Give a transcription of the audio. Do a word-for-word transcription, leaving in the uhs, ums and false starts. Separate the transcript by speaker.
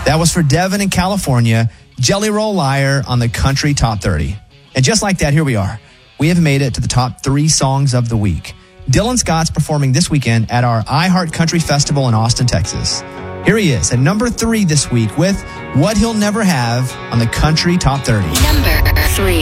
Speaker 1: That was for Devin in California, Jelly Roll Liar on the Country Top thirty. And just like that, here we are. We have made it to the top three songs of the week. Dylan Scott's performing this weekend at our iHeart Country Festival in Austin, Texas. Here he is at number three this week with What He'll Never Have on the Country Top thirty.
Speaker 2: Number three.